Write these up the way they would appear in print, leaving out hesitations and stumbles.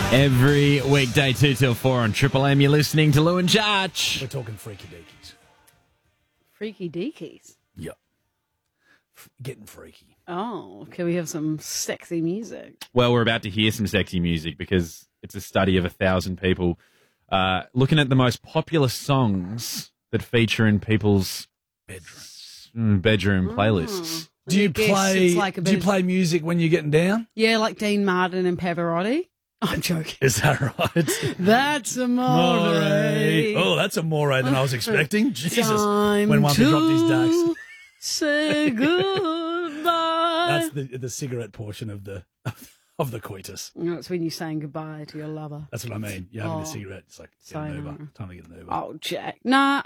Every weekday 2 till 4 on Triple M, you're listening to Lou and Jarch. We're talking freaky deakies. Freaky deakies? Yep. Getting freaky. Oh, can we have some sexy music? Well, we're about to hear some sexy music because it's a study of 1,000 people looking at the most popular songs that feature in people's bedroom playlists. Do you play? Like do you play music when you're getting down? Yeah, like Dean Martin and Pavarotti. I'm joking. Is that right? That's amore. Oh, that's a more than I was expecting. Jesus. Time When one to dropped his ducks. say goodbye. That's the cigarette portion of the coitus. No, it's when you're saying goodbye to your lover. That's what I mean. You're having a Oh. cigarette. It's like, get an Uber. Sayonara. Time to get an Uber. Oh, Jack. Nah,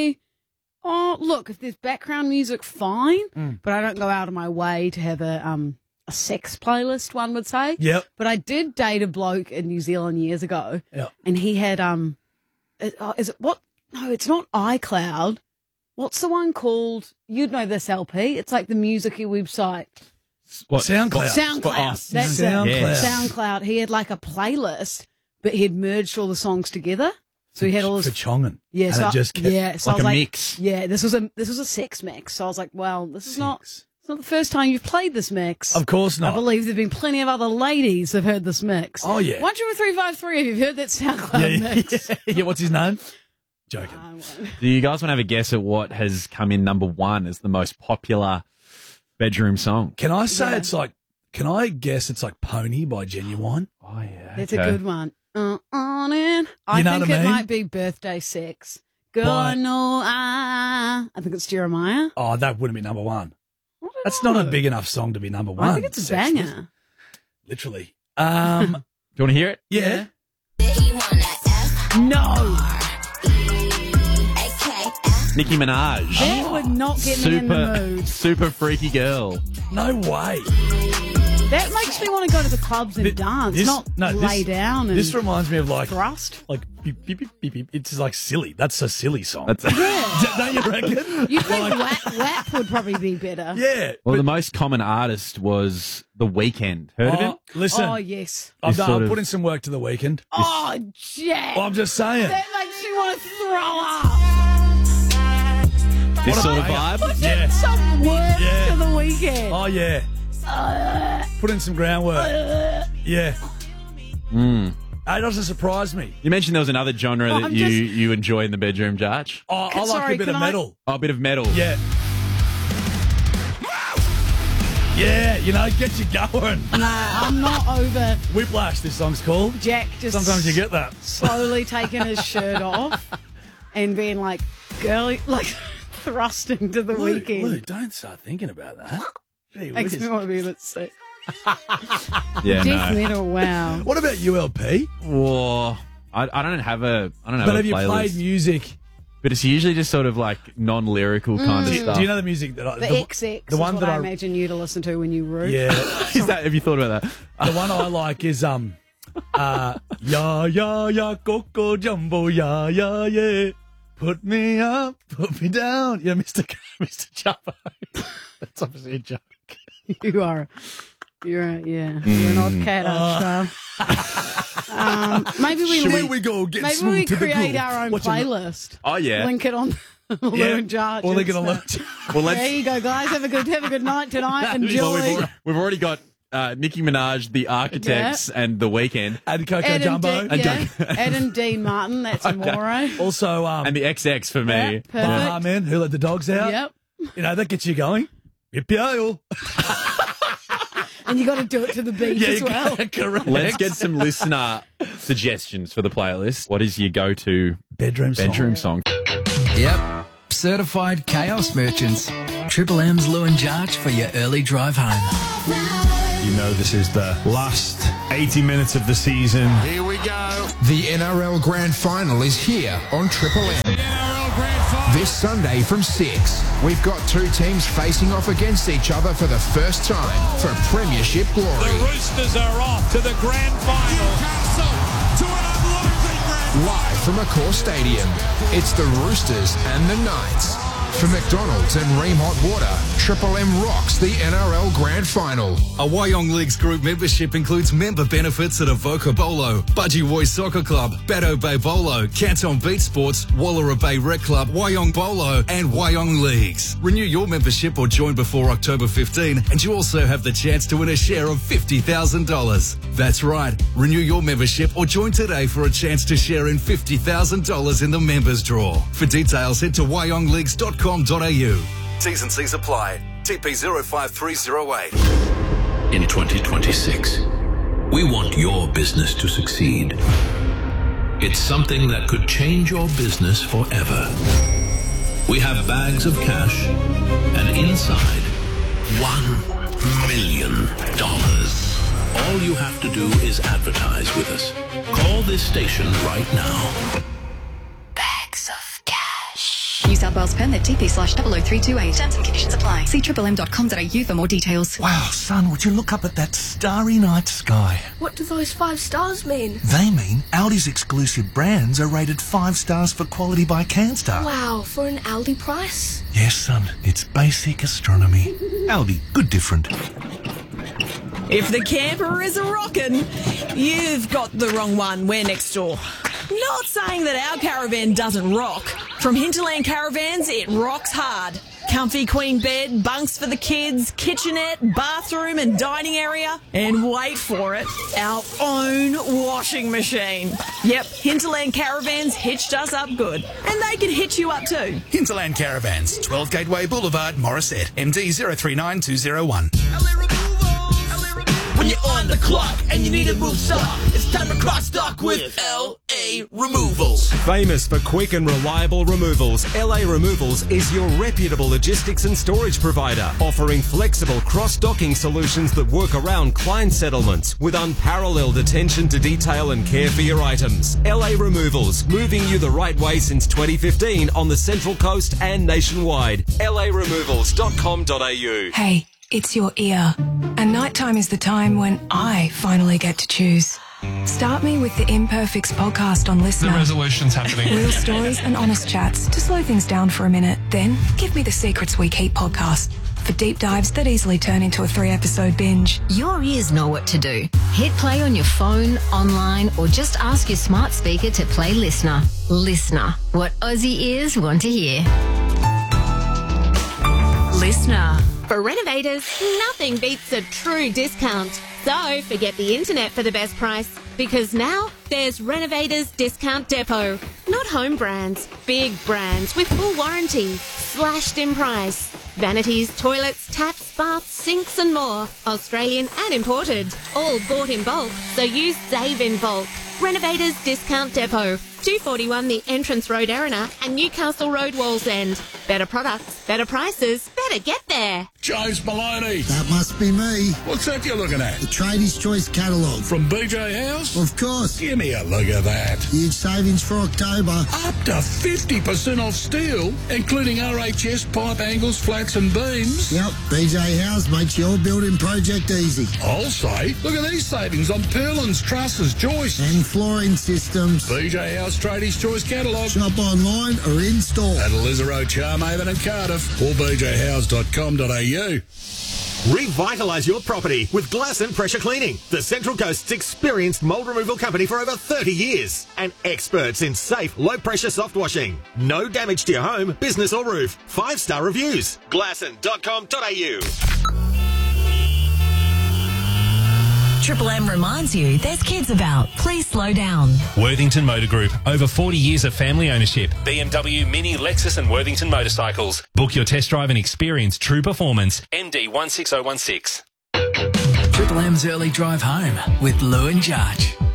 look, if there's background music, fine, but I don't go out of my way to have a sex playlist, one would say. Yep. But I did date a bloke in New Zealand years ago, Yep. and he had, is it what? No, it's not iCloud. What's the one called? You'd know this LP. It's like the musicy website. What? SoundCloud. SoundCloud. That's it. SoundCloud. Yes. SoundCloud. He had like a playlist, but he had merged all the songs together. So he had all For his chonging. yeah, And so it just kept so I like was a like, mix. Yeah, this was a sex mix. So I was like, well, this is not Six. it's not the first time you've played this mix. Of course I not. believe there've been plenty of other ladies that've heard this mix. Oh, yeah. 1, 2, 3, 5, 3. Have you heard that SoundCloud mix? Yeah, what's his name? Joking. I won't. Do you guys want to have a guess at what has come in number one as the most popular bedroom song? Can I say Yeah. it's like, can I guess it's like Pony by Genuine? Oh, yeah. That's a good one. On in. I You know think what I it mean? might be Birthday Sex. Girl, Why? no, I think it's Jeremiah. Oh, that wouldn't be number one. I don't That's know. not a big enough song to be number one. I think it's a Sex was- banger. Literally. Do you want to hear it? Yeah. No, Nicki Minaj. that would not get me in the mood. Super freaky girl. No way. That makes me want to go to the clubs and dance, not lay down and This reminds me of like thrust. beep, beep, beep, beep, beep. It's like silly. That's a silly song. That's Don't you reckon? You think WAP would probably be better? Yeah. Well, but- the most common artist was The Weeknd. Heard of him? Listen, Oh, yes. I've This sort put of- in some work to the weekend. Oh, Jack. I'm just saying. That makes me want to throw up. This What a sort of banger. vibe? Put Yeah. in some work Yeah. to the weekend. Oh, yeah. Put in some groundwork. Yeah. It doesn't surprise me. You mentioned there was another genre that I'm you enjoy in the bedroom, Jarch. Oh, I like Sorry, a bit can of I- metal. Oh, a bit of metal. Yeah. Yeah, you know, get you going. Nah, I'm not over Whiplash, this song's called. Jack just Sometimes you get that. slowly taking his shirt off and being like, girly, like thrusting to the weekend. Lou, don't start thinking about that. Gee Makes whiz. me want to be a bit sick. Yeah, Death no. metal, wow. What about ULP? Whoa. I don't have a But have you playlist. played music? But it's usually just sort of like non-lyrical kind of stuff. Do you know the music that I... The XX the one is what that I I- imagine you to listen to when you root. Yeah. Is that? Have you thought about that? The one I like is ya ya coco jumbo ya yeah. Put me up, put me down. Yeah, Mr. Chopper. That's obviously a joke. You're an odd cat, maybe we Here we go, get maybe smooth we to the create groove. our own What's your- playlist. Oh yeah. Link it on Lou Yeah. and Jarch. Or they're going to and learn. stuff. Well, There you go, guys. Have a good night tonight. Well, Enjoy. we've already got Nicki Minaj, The Architects, and The Weeknd, And Coco Ed and, Jumbo. Ed and Dean Martin. That's Amore. Also, and The XX for me. Yeah, perfect. Baha Men, Who Let the Dogs Out. Yep. You know, that gets you going. Yippee-yo. And you got to do it to the beat as well. Correct. Let's get some listener suggestions for the playlist. What is your go-to bedroom song? Yep. Certified chaos merchants. Triple M's Lou and Jarch for your early drive home. You know this is the last 80 minutes of the season. Here we go. The NRL Grand Final is here on Triple M. This Sunday from 6. We've got two teams facing off against each other for the first time for Premiership glory. The Roosters are off to the grand final. Newcastle to an unlikely grand Live from Accor Stadium, it's the Roosters and the Knights. For McDonald's and Ream Hot Water, Triple M rocks the NRL Grand Final. A Wyong Leagues group membership includes member benefits at Avoca Bolo, Budgie Boy Soccer Club, Bateau Bay Bolo, Canton Beach Sports, Wallara Bay Rec Club, Wyong Bolo and Wyong Leagues. Renew your membership or join before October 15 and you also have the chance to win a share of $50,000. That's right. Renew your membership or join today for a chance to share in $50,000 in the members draw. For details, head to wyongleagues.com.au. T's and C's apply. TP 05308. In 2026, we want your business to succeed. It's something that could change your business forever. We have bags of cash and inside $1 million. All you have to do is advertise with us. Call this station right now. Bags of cash. New South Wales permit TP/00328. Terms and conditions apply. See triplem.com.au for more details. Wow, son, would you look up at that starry night sky? What do those 5 stars mean? They mean Aldi's exclusive brands are rated 5 stars for quality by CanStar. Wow, for an Aldi price? Yes, son, it's basic astronomy. Aldi, good different. If the camper is a rockin', you've got the wrong one. We're next door. Not saying that our caravan doesn't rock. From Hinterland Caravans, it rocks hard. Comfy queen bed, bunks for the kids, kitchenette, bathroom and dining area. And wait for it, our own washing machine. Yep, Hinterland Caravans hitched us up good. And they can hitch you up too. Hinterland Caravans, 12 Gateway Boulevard, Morisset, MD 039201. When you're on the clock and you need to move stock, it's time to cross stock with LA Removals. Famous for quick and reliable removals, LA Removals is your reputable logistics and storage provider, offering flexible cross-docking solutions that work around client settlements with unparalleled attention to detail and care for your items. LA Removals, moving you the right way since 2015 on the Central Coast and nationwide. LARemovals.com.au. Hey, it's your ear. And nighttime is the time when I finally get to choose. Start me with the Imperfects podcast on Listener. The resolution's happening. Real stories and honest chats to slow things down for a minute. Then give me the Secrets We Keep podcast for deep dives that easily turn into a 3-episode binge. Your ears know what to do. Hit play on your phone, online, or just ask your smart speaker to play Listener. Listener, what Aussie ears want to hear. Listener. For renovators, nothing beats a true discount. So forget the internet for the best price, because now there's Renovators Discount Depot. Not home brands, big brands with full warranty, slashed in price. Vanities, toilets, taps, baths, sinks and more. Australian and imported. All bought in bulk, so you save in bulk. Renovators Discount Depot. 241 the Entrance Road, Erina, and Newcastle Road, Wallsend. Better products, better prices, better get there. James Maloney. That must be me. What's that you're looking at? The Tradies Choice catalogue. From BJ House? Of course. Give me a look at that. Huge savings for October. Up to 50% off steel, including RHS pipe angles, flats and beams. Yep, BJ House makes your building project easy. I'll say, look at these savings on purlins, trusses, joists. And flooring systems. BJ House Tradies Choice catalogue. Shop online or in store. At Elizabeth, Charmhaven and Cardiff, or bjhouse.com.au. Revitalise your property with Glass and Pressure Cleaning, the Central Coast's experienced mould removal company for over 30 years and experts in safe, low-pressure soft washing. No damage to your home, business or roof. 5-star reviews. Glasson.com.au. Triple M reminds you there's kids about. Please slow down. Worthington Motor Group. Over 40 years of family ownership. BMW, Mini, Lexus and Worthington motorcycles. Book your test drive and experience true performance. MD 16016. Triple M's Early Drive Home with Lou and Jarch.